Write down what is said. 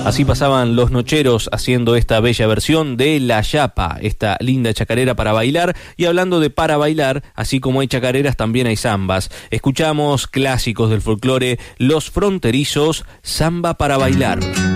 Así pasaban Los Nocheros haciendo esta bella versión de La Yapa, esta linda chacarera para bailar. Y hablando de para bailar, así como hay chacareras, también hay zambas. Escuchamos clásicos del folclore, Los Fronterizos, Zamba para bailar.